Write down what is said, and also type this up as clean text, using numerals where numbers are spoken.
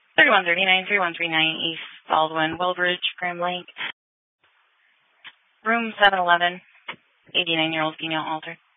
3139, 3139 East Baldwin, Wellbridge, Grand Lake. Room 711, 89-year-old female altered.